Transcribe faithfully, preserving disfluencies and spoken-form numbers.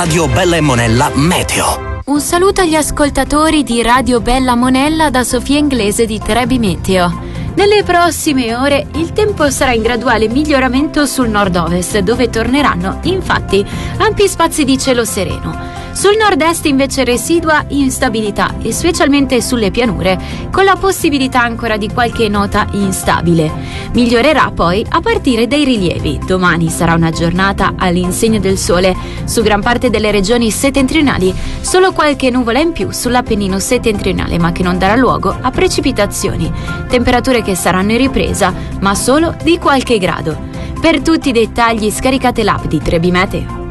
Radio Bella e Monella Meteo. Un saluto agli ascoltatori di Radio Bella Monella da Sofia Inglese di Trebi Meteo. Nelle prossime ore il tempo sarà in graduale miglioramento sul nord-ovest, dove torneranno infatti ampi spazi di cielo sereno. Sul nord-est invece residua instabilità, e specialmente sulle pianure, con la possibilità ancora di qualche nota instabile. Migliorerà poi a partire dai rilievi. Domani sarà una giornata all'insegna del sole su gran parte delle regioni settentrionali, solo qualche nuvola in più sull'Appennino settentrionale, ma che non darà luogo a precipitazioni. Temperature che saranno in ripresa, ma solo di qualche grado. Per tutti i dettagli scaricate l'app di Trebi Meteo.